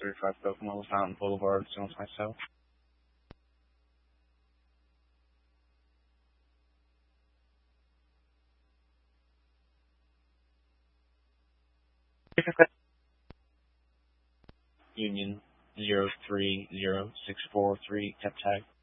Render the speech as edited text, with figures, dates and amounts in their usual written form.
35 Kokomo Fountain Boulevard, Jones myself. Union 030643 Tech Tag.